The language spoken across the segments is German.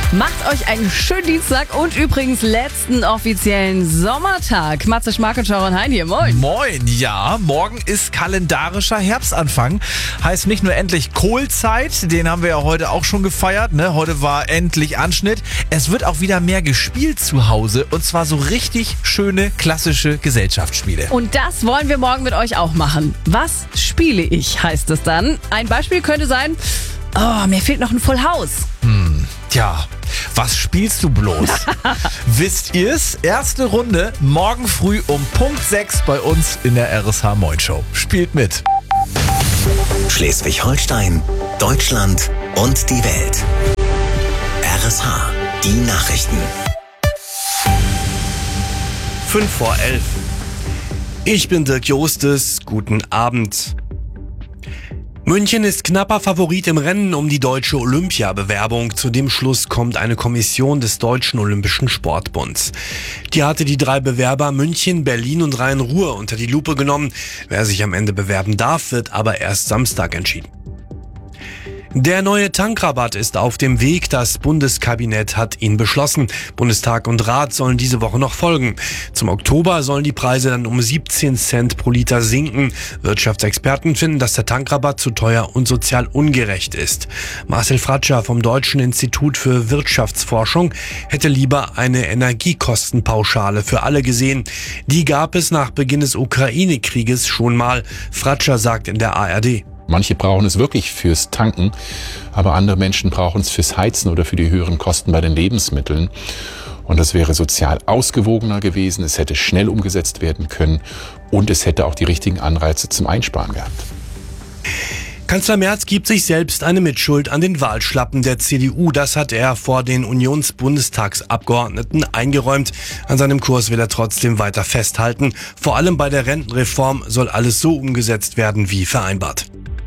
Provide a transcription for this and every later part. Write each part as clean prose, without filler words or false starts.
Macht euch einen schönen Dienstag und übrigens letzten offiziellen Sommertag. Matze Schmark und Sharon Hein hier, moin. Moin, ja, morgen ist kalendarischer Herbstanfang. Heißt nicht nur endlich Kohlzeit, den haben wir ja heute auch schon gefeiert, ne? Heute war endlich Anschnitt. Es wird auch wieder mehr gespielt zu Hause und zwar so richtig schöne klassische Gesellschaftsspiele. Und das wollen wir morgen mit euch auch machen. Was spiele ich, heißt es dann. Ein Beispiel könnte sein, mir fehlt noch ein Full House. Tja, was spielst du bloß? Wisst ihr's? Erste Runde morgen früh um Punkt 6 bei uns in der RSH Moin Show. Spielt mit. Schleswig-Holstein, Deutschland und die Welt. RSH, die Nachrichten. 5:11. Ich bin Dirk Jostes. Guten Abend. München ist knapper Favorit im Rennen um die deutsche Olympiabewerbung. Zu dem Schluss kommt eine Kommission des Deutschen Olympischen Sportbunds. Die hatte die 3 Bewerber München, Berlin und Rhein-Ruhr unter die Lupe genommen. Wer sich am Ende bewerben darf, wird aber erst Samstag entschieden. Der neue Tankrabatt ist auf dem Weg. Das Bundeskabinett hat ihn beschlossen. Bundestag und Rat sollen diese Woche noch folgen. Zum Oktober sollen die Preise dann um 17 Cent pro Liter sinken. Wirtschaftsexperten finden, dass der Tankrabatt zu teuer und sozial ungerecht ist. Marcel Fratscher vom Deutschen Institut für Wirtschaftsforschung hätte lieber eine Energiekostenpauschale für alle gesehen. Die gab es nach Beginn des Ukraine-Krieges schon mal. Fratscher sagt in der ARD. Manche brauchen es wirklich fürs Tanken, aber andere Menschen brauchen es fürs Heizen oder für die höheren Kosten bei den Lebensmitteln. Und das wäre sozial ausgewogener gewesen, es hätte schnell umgesetzt werden können und es hätte auch die richtigen Anreize zum Einsparen gehabt. Kanzler Merz gibt sich selbst eine Mitschuld an den Wahlschlappen der CDU. Das hat er vor den Unionsbundestagsabgeordneten eingeräumt. An seinem Kurs will er trotzdem weiter festhalten. Vor allem bei der Rentenreform soll alles so umgesetzt werden wie vereinbart.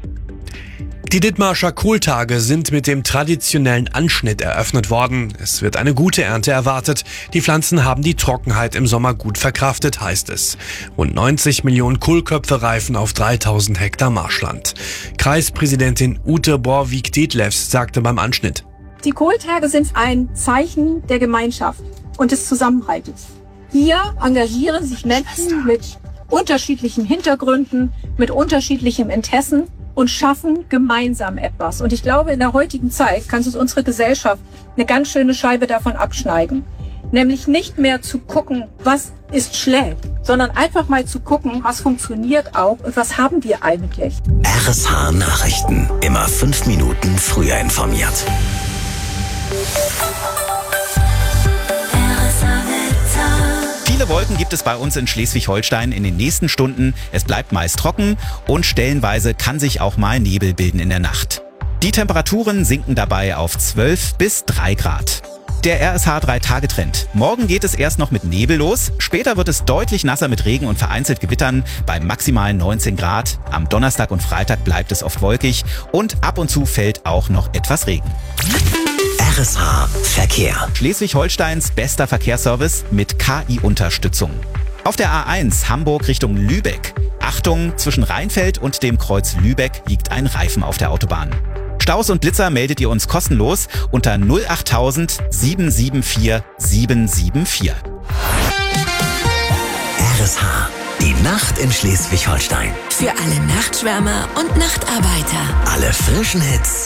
Die Dithmarscher Kohltage sind mit dem traditionellen Anschnitt eröffnet worden. Es wird eine gute Ernte erwartet. Die Pflanzen haben die Trockenheit im Sommer gut verkraftet, heißt es. Rund 90 Millionen Kohlköpfe reifen auf 3000 Hektar Marschland. Kreispräsidentin Ute Borwig-Detlefs sagte beim Anschnitt: Die Kohltage sind ein Zeichen der Gemeinschaft und des Zusammenhaltes. Hier engagieren sich Menschen mit unterschiedlichen Hintergründen, mit unterschiedlichem Interessen und schaffen gemeinsam etwas. Und ich glaube, in der heutigen Zeit kann sich unsere Gesellschaft eine ganz schöne Scheibe davon abschneiden. Nämlich nicht mehr zu gucken, was ist schlecht, sondern einfach mal zu gucken, was funktioniert auch und was haben wir eigentlich. RSH Nachrichten. Immer 5 Minuten früher informiert. Viele Wolken gibt es bei uns in Schleswig-Holstein in den nächsten Stunden. Es bleibt meist trocken und stellenweise kann sich auch mal Nebel bilden in der Nacht. Die Temperaturen sinken dabei auf 12 bis 3 Grad. Der RSH 3-Tage-Trend. Morgen geht es erst noch mit Nebel los. Später wird es deutlich nasser mit Regen und vereinzelt Gewittern bei maximal 19 Grad. Am Donnerstag und Freitag bleibt es oft wolkig und ab und zu fällt auch noch etwas Regen. RSH Verkehr. Schleswig-Holsteins bester Verkehrsservice mit KI-Unterstützung. Auf der A1 Hamburg Richtung Lübeck. Achtung, zwischen Rheinfeld und dem Kreuz Lübeck liegt ein Reifen auf der Autobahn. Staus und Blitzer meldet ihr uns kostenlos unter 08000 774 774. RSH, die Nacht in Schleswig-Holstein. Für alle Nachtschwärmer und Nachtarbeiter. Alle frischen Hits